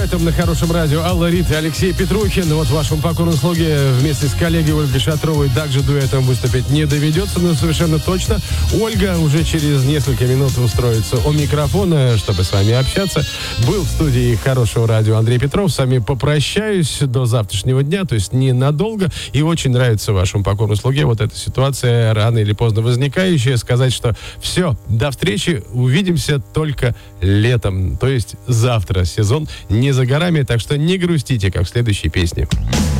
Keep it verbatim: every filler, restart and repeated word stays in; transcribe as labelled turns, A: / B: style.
A: дуэтом на хорошем радио Алла Рит и Алексей Петрухин. Вот вашему покорной слуге вместе с коллегой Ольгой Шатровой также дуэтом выступить не доведется, но совершенно точно Ольга уже через несколько минут устроится у микрофона, чтобы с вами общаться. Был в студии хорошего радио Андрей Петров. С вами попрощаюсь до завтрашнего дня, то есть ненадолго. И очень нравится вашему покорной слуге вот эта ситуация, рано или поздно возникающая. Сказать, что все, до встречи, увидимся только летом, то есть завтра. Сезон не за горами, так что не грустите, как в следующей песне.